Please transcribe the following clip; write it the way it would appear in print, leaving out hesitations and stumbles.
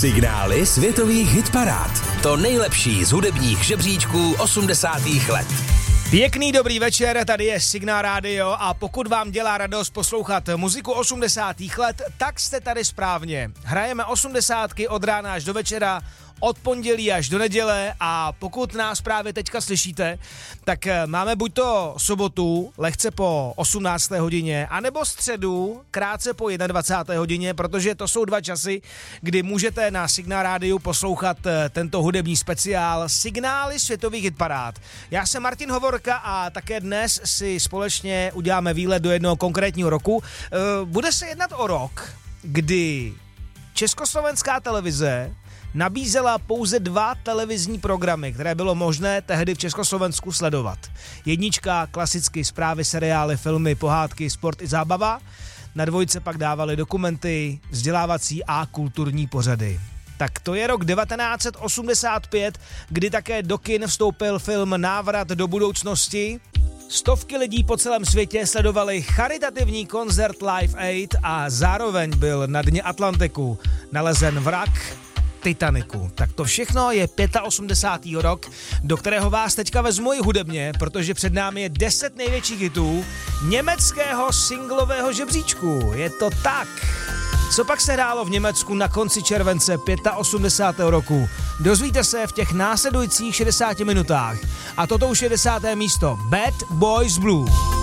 Signály světových hitparád. To nejlepší z hudebních žebříčků 80. let. Pěkný dobrý večer, tady je Signál Radio a pokud vám dělá radost poslouchat muziku 80. let, tak jste tady správně. Hrajeme 80. od rána až do večera, od pondělí až do neděle a pokud nás právě teďka slyšíte, tak máme buď to sobotu, lehce po 18. hodině, anebo středu, krátce po 21. hodině, protože to jsou dva časy, kdy můžete na Signál Rádiu poslouchat tento hudební speciál Signály světových hitparád. Já jsem Martin Hovorka a také dnes si společně uděláme výlet do jednoho konkrétního roku. Bude se jednat o rok, kdy Československá televize nabízela pouze 2 televizní programy, které bylo možné tehdy v Československu sledovat. Jednička, klasicky zprávy, seriály, filmy, pohádky, sport i zábava. Na dvojce pak dávali dokumenty, vzdělávací a kulturní pořady. Tak to je rok 1985, kdy také do kin vstoupil film Návrat do budoucnosti. Stovky lidí po celém světě sledovali charitativní koncert Live Aid a zároveň byl na dně Atlantiku nalezen vrak Titaniku. Tak to všechno je 85. rok, do kterého vás teďka vezmu i hudebně, protože před námi je 10 největších hitů německého singlového žebříčku. Je to tak. Co pak se hrálo v Německu na konci července 85. roku? Dozvíte se v těch následujících 60 minutách. A toto už je 10. místo. Bad Boys Blue.